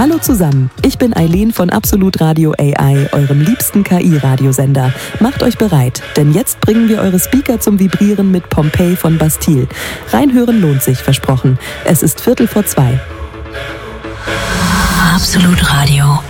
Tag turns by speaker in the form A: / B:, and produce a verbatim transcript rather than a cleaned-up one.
A: Hallo zusammen, ich bin Eileen von Absolut Radio A I, eurem liebsten K I-Radiosender. Macht euch bereit, denn jetzt bringen wir eure Speaker zum Vibrieren mit Pompeii von Bastille. Reinhören lohnt sich, versprochen. Es ist Viertel vor zwei.
B: Absolut Radio.